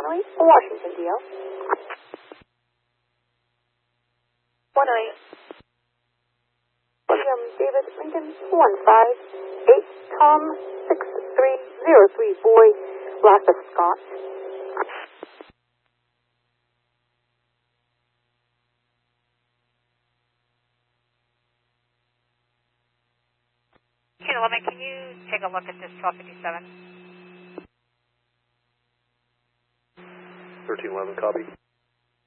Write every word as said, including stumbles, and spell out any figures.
Emily, Washington, D L. one eight. William David Lincoln, one five eight Tom six three zero three Boy, Lassa Scott. Kilo eleven, can you take a look at this twelve fifty-seven? thirteen eleven, copy.